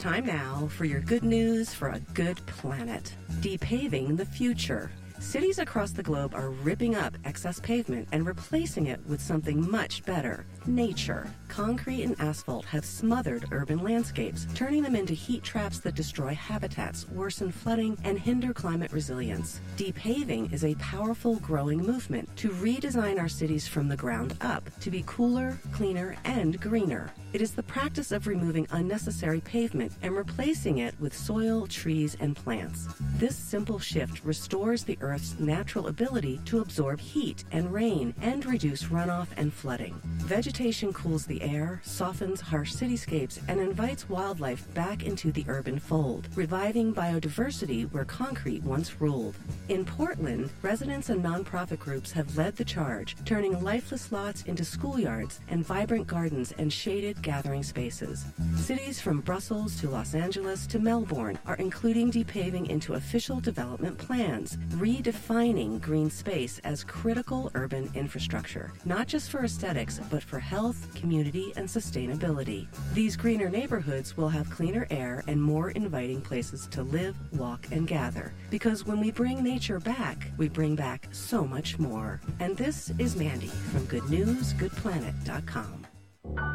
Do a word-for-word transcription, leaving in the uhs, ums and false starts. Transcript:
time now for your good news for a good planet. Depaving the future. Cities across the globe are ripping up excess pavement and replacing it with something much better, nature. Concrete and asphalt have smothered urban landscapes, turning them into heat traps that destroy habitats, worsen flooding, and hinder climate resilience. Depaving is a powerful, growing movement to redesign our cities from the ground up to be cooler, cleaner, and greener. It is the practice of removing unnecessary pavement and replacing it with soil, trees, and plants. This simple shift restores the Earth's natural ability to absorb heat and rain and reduce runoff and flooding. Vegetation cools the air, softens harsh cityscapes, and invites wildlife back into the urban fold, reviving biodiversity where concrete once ruled. In Portland, residents and nonprofit groups have led the charge, turning lifeless lots into schoolyards and vibrant gardens and shaded gathering spaces. Cities from Brussels to Los Angeles to Melbourne are including depaving into official development plans, redefining green space as critical urban infrastructure, not just for aesthetics, but for health, community, and sustainability. These greener neighborhoods will have cleaner air and more inviting places to live, walk, and gather. Because when we bring nature back, we bring back so much more. And this is Mandy from good news good planet dot com.